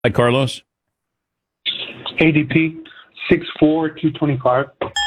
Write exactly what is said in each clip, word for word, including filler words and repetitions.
Hi, Carlos. A D P, six four, two twenty-five.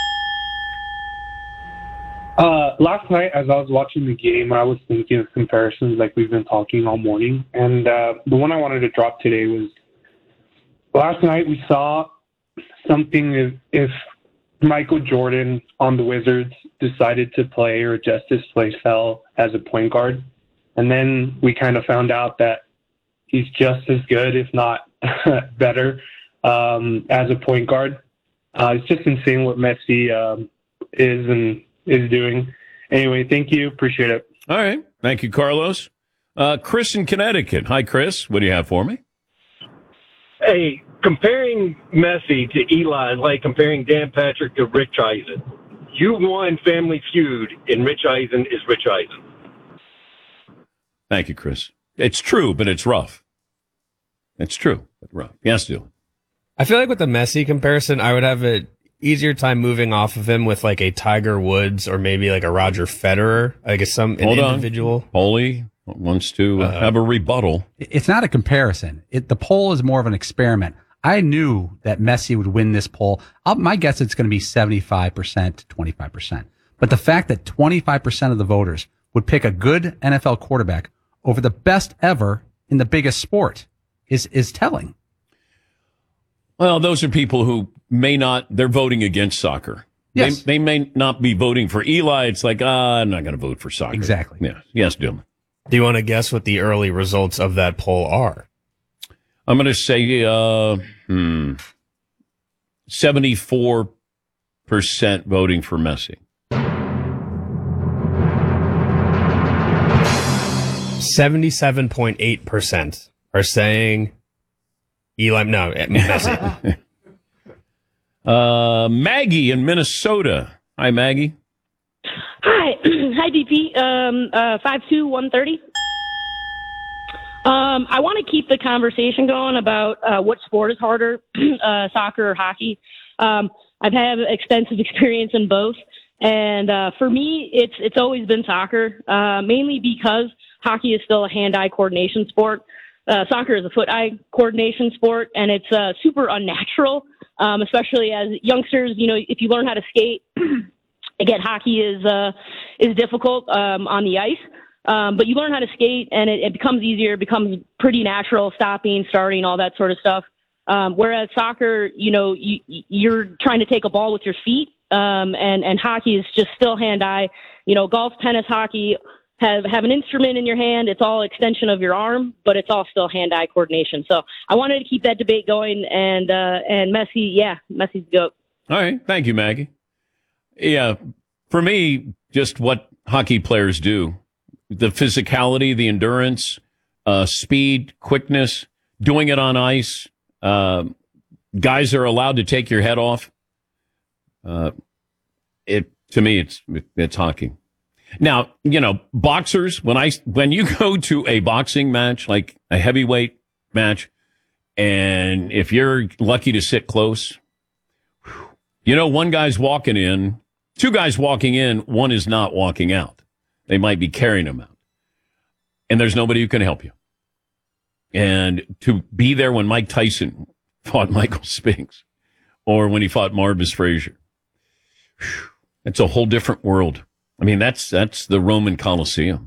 Uh, last night, as I was watching the game, I was thinking of comparisons like we've been talking all morning. And uh, the one I wanted to drop today was last night we saw something if, if Michael Jordan on the Wizards decided to play or adjust his play style as a point guard. And then we kind of found out that he's just as good, if not better, um, as a point guard. Uh, it's just insane what Messi um, is and is doing. Anyway, thank you. Appreciate it. All right. Thank you, Carlos. Uh, Chris in Connecticut. Hi, Chris. What do you have for me? Hey, comparing Messi to Eli is like comparing Dan Patrick to Rich Eisen. You won Family Feud, and Rich Eisen is Rich Eisen. Thank you, Chris. It's true, but it's rough. It's true, but rough. Yes, Dylan. I feel like with the Messi comparison, I would have an easier time moving off of him with like a Tiger Woods or maybe like a Roger Federer, like a, some an Hold individual. on. Paulie wants to uh, Uh, have a rebuttal. It's not a comparison. It, the poll is more of an experiment. I knew that Messi would win this poll. I'll, my guess it's going to be seventy-five percent to twenty-five percent. But the fact that twenty-five percent of the voters would pick a good N F L quarterback over the best ever in the biggest sport is is telling. Well, those are people who may not, they're voting against soccer. Yes. They, they may not be voting for Eli. It's like, ah, I'm not going to vote for soccer. Exactly. Yeah. Yes, Dylan. Do you want to guess what the early results of that poll are? I'm going to say uh, hmm, seventy-four percent voting for Messi. seventy-seven point eight percent are saying Eli, no, Messi. uh, Maggie in Minnesota. Hi, Maggie. Hi, hi, D P. Um, uh, five two one thirty. Um, I want to keep the conversation going about uh, what sport is harder, uh, soccer or hockey. Um, I've had extensive experience in both, and uh, for me, it's it's always been soccer, uh, mainly because hockey is still a hand-eye coordination sport. Uh, soccer is a foot-eye coordination sport, and it's uh, super unnatural, um, especially as youngsters. You know, if you learn how to skate, again, hockey is uh, is difficult um, on the ice. Um, but you learn how to skate, and it, it becomes easier. It becomes pretty natural, stopping, starting, all that sort of stuff. Um, whereas soccer, you know, you, you're trying to take a ball with your feet, um, and and hockey is just still hand-eye. You know, golf, tennis, hockey have have an instrument in your hand. It's all extension of your arm, but it's all still hand-eye coordination. So I wanted to keep that debate going, and uh, and Messi, yeah, Messi's the GOAT. All right, thank you, Maggie. Yeah, for me, just what hockey players do. The physicality, the endurance, uh, speed, quickness, doing it on ice. Uh, guys are allowed to take your head off. Uh, it to me, it's it's hockey. Now, you know, boxers. When I when you go to a boxing match, like a heavyweight match, and if you're lucky to sit close, you know, one guy's walking in, two guys walking in, one is not walking out. They might be carrying him out. And there's nobody who can help you. And to be there when Mike Tyson fought Michael Spinks or when he fought Marvis Frazier, it's a whole different world. I mean, that's that's the Roman Colosseum.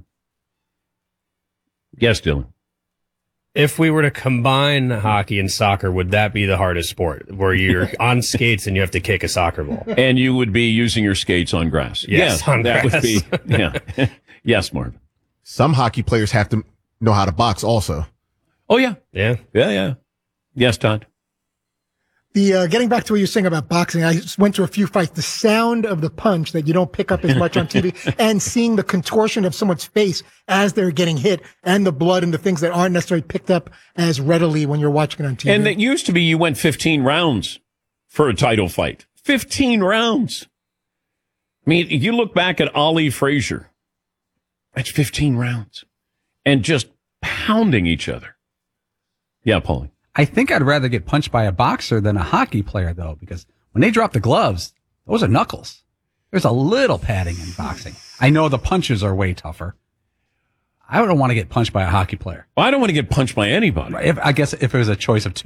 Yes, Dylan. If we were to combine hockey and soccer, would that be the hardest sport, where you're on skates and you have to kick a soccer ball? And you would be using your skates on grass. Yes, yeah, on that grass. would be. Yeah. Yes, Marvin. Some hockey players have to know how to box also. Oh, yeah. Yeah. Yeah, yeah. Yes, Todd. The uh, getting back to what you're saying about boxing, I just went to a few fights. The sound of the punch that you don't pick up as much on T V, and seeing the contortion of someone's face as they're getting hit, and the blood and the things that aren't necessarily picked up as readily when you're watching it on T V. And it used to be you went fifteen rounds for a title fight. fifteen rounds. I mean, you look back at Ali Frazier. That's fifteen rounds. And just pounding each other. Yeah, Paulie. I think I'd rather get punched by a boxer than a hockey player, though, because when they drop the gloves, those are knuckles. There's a little padding in boxing. I know the punches are way tougher. I don't want to get punched by a hockey player. Well, I don't want to get punched by anybody. If, I guess if it was a choice of two.